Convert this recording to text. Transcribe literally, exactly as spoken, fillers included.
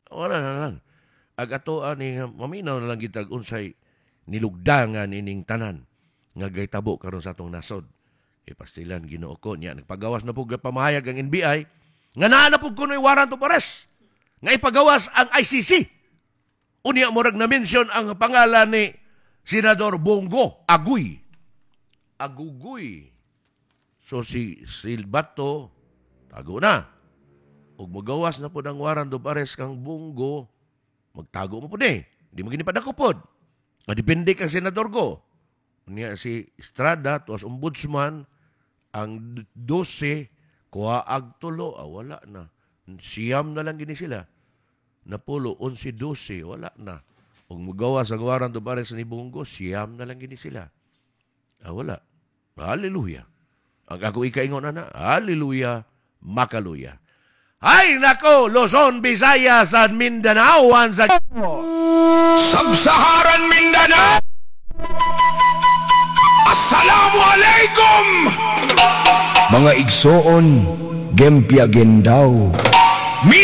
Wala na lang. Ag ato ani maminaw na lang gitag unsay nilugdangan ining tanan nga gaytabo karon sa atong nasod. Ipastilan Ginoo ko niya nagpagawas na pug pamahayag ang N B I nga naa na pug kunoy warrant of arrest nga ipagawas ang I C C. Unya mo rag na mention ang pangalan ni Senador Bongo Aguy. Aguguy. So si Silbato tago na. Ug magawas na po ng warrant of arrest kang Bongo, magtago mo po ni. Hindi mo ginipadakupod. Madepende kang senador ko. Niya si Estrada, tuwas ombudsman, ang dose, kuhaag tulo, ah, wala na. Siyam na lang gini sila. Napulo, onsi, dose, wala na. Ug magawas ang warrant of arrest ni Bongo, siyam na lang gini sila. Ah, wala. Hallelujah. Ang ako ikaingon na na, hallelujah, makaluya. Ay, nako, Luzon, Visayas, at Mindanao, sa Sub-Saharan Mindanao! Assalamualaikum! Mga igsoon, gempya gendaw.